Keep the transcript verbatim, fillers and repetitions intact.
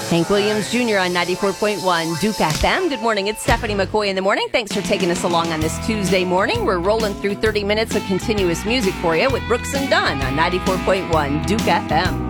Hank Williams Junior on ninety-four point one Duke F M. Good morning. It's Stephanie McCoy in the morning. Thanks for taking us along on this Tuesday morning. We're rolling through thirty minutes of continuous music for you with Brooks and Dunn on ninety-four point one Duke F M.